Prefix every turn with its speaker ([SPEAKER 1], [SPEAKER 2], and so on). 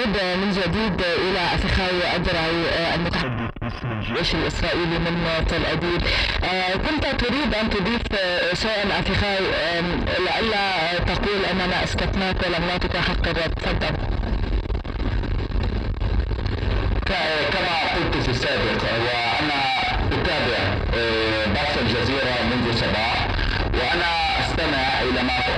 [SPEAKER 1] نعود من جديد إلى أخي الدرعي المتحدث باسم الجيش الإسرائيلي من تل أبيب. كنت تريد أن تضيف شيئا أخي لئلا تقول أننا أسكتناك ولم نعطك حق الرد. تفضل.
[SPEAKER 2] كما قلت في السابق